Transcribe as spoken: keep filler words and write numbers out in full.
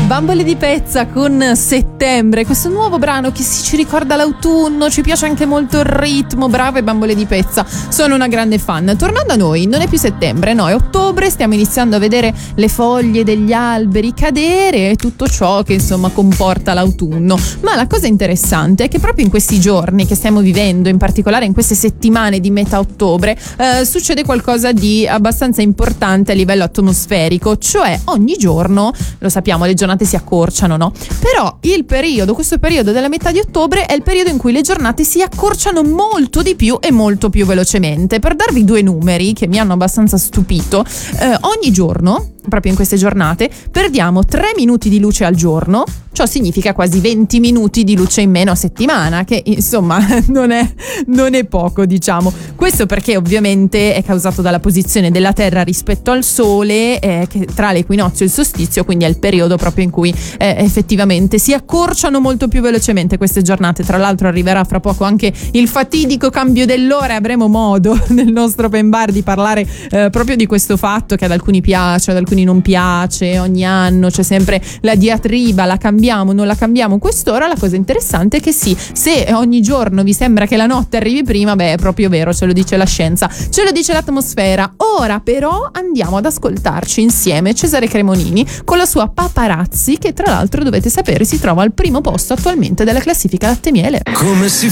Bambole di Pezza con Settembre, questo nuovo brano che sì, ci ricorda l'autunno, ci piace anche molto il ritmo. Brave Bambole di Pezza, sono una grande fan. Tornando a noi, non è più settembre, no, è ottobre, stiamo iniziando a vedere le foglie degli alberi cadere e tutto ciò che insomma comporta l'autunno. Ma la cosa interessante è che proprio in questi giorni che stiamo vivendo, in particolare in queste settimane di metà ottobre, eh, succede qualcosa di abbastanza importante a livello atmosferico, cioè ogni giorno, lo sappiamo, le giornate si accorciano, no? Però il periodo, questo periodo della metà di ottobre è il periodo in cui le giornate si accorciano molto di più e molto più velocemente. Per darvi due numeri che mi hanno abbastanza stupito, eh, ogni giorno, proprio in queste giornate, perdiamo tre minuti di luce al giorno. Ciò significa quasi venti minuti di luce in meno a settimana, che insomma non è, non è poco, diciamo. Questo perché ovviamente è causato dalla posizione della Terra rispetto al Sole, eh, che tra l'equinozio e il solstizio, quindi è il periodo proprio in cui eh, effettivamente si accorciano molto più velocemente queste giornate. Tra l'altro arriverà fra poco anche il fatidico cambio dell'ora e avremo modo nel nostro open bar di parlare eh, proprio di questo fatto, che ad alcuni piace, ad alcuni non piace. Ogni anno c'è sempre la diatriba, la cambiamo, non la cambiamo quest'ora. La cosa interessante è che sì, se ogni giorno vi sembra che la notte arrivi prima, beh, è proprio vero, ce lo dice la scienza, ce lo dice l'atmosfera. Ora però andiamo ad ascoltarci insieme Cesare Cremonini con la sua Paparazzi, che tra l'altro dovete sapere si trova al primo posto attualmente della classifica Latte Miele. Come si